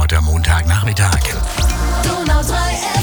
heute am Montagnachmittag. Donau 3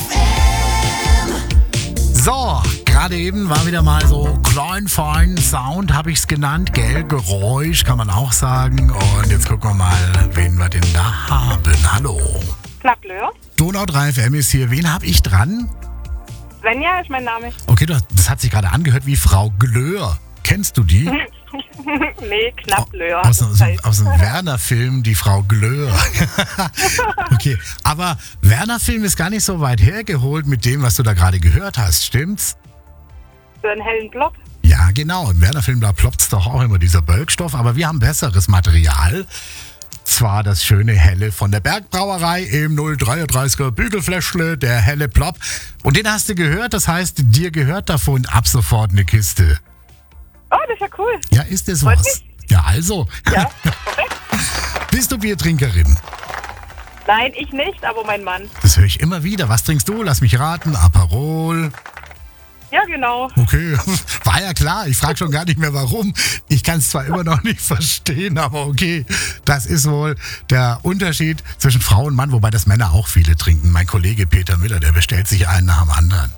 FM. So, gerade eben war wieder mal so klein, fein Sound, habe ich es genannt, gell? Geräusch kann man auch sagen. Und jetzt gucken wir mal, wen wir denn da haben. Hallo. Knapplöhr. Donau 3 FM ist hier. Wen habe ich dran? Svenja ist mein Name. Okay, das hat sich gerade angehört wie Frau Glöhr. Kennst du die? Nee, Knapplöhr. Aus dem Werner-Film, die Frau Glöhr. Okay, aber Werner-Film ist gar nicht so weit hergeholt mit dem, was du da gerade gehört hast, stimmt's? Für einen hellen Block. Ja, genau. Im Werner-Film, da ploppt's doch auch immer dieser Bölkstoff, aber wir haben besseres Material. Zwar das schöne Helle von der Bergbrauerei im 033er Bügelfläschle, der helle Plop. Und den hast du gehört, das heißt, dir gehört davon ab sofort eine Kiste. Oh, das ist ja cool. Ja, ist das Freut was? mich. Ja, also. Ja, perfekt. Bist du Biertrinkerin? Nein, ich nicht, aber mein Mann. Das höre ich immer wieder. Was trinkst du? Lass mich raten. Aperol. Ja, genau. Okay, war ja klar. Ich frage schon gar nicht mehr, warum. Ich kann es zwar immer noch nicht verstehen, aber okay. Das ist wohl der Unterschied zwischen Frau und Mann, wobei das Männer auch viele trinken. Mein Kollege Peter Müller, der bestellt sich einen nach dem anderen.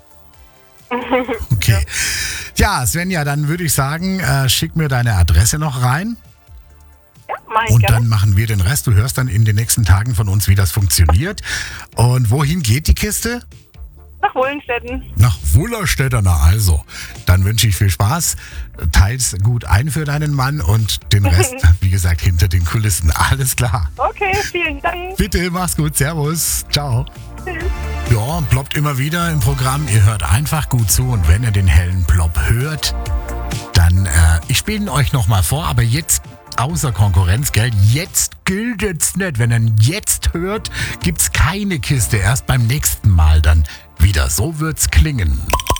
Okay. Ja, Svenja, dann würde ich sagen, schick mir deine Adresse noch rein. Ja, mein Und gerne. dann machen wir den Rest. Du hörst dann in den nächsten Tagen von uns, wie das funktioniert. Und wohin geht die Kiste? Nach Wollenstetten. Nach Wullerstedt, na also. Dann wünsche ich viel Spaß. Teils gut ein für deinen Mann und den Rest, wie gesagt, hinter den Kulissen. Alles klar. Okay, vielen Dank. Bitte, mach's gut. Servus. Ciao. Tschüss. Ja, ploppt immer wieder im Programm. Ihr hört einfach gut zu und wenn ihr den hellen Plopp hört, dann, ich spiele ihn euch nochmal vor, aber jetzt außer Konkurrenz, gell? Jetzt gilt es nicht. Wenn ihr ihn jetzt hört, gibt's keine Kiste. Erst beim nächsten Mal dann wieder. So wird's klingen.